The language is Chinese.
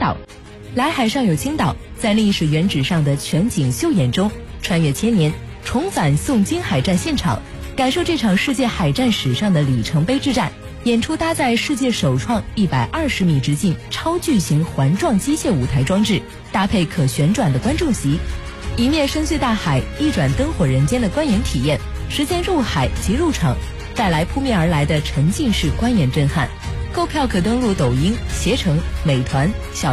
岛。来海上有青岛，在历史原址上的全景秀演中，穿越千年，重返宋金海战现场，感受这场世界海战史上的里程碑之战。演出搭载世界首创120米直径超巨型环状机械舞台装置，搭配可旋转的观众席，一面深邃大海，一转灯火人间的观演体验，实现入海即入场，带来扑面而来的沉浸式观演震撼。购票可登录抖音、携程、美团、小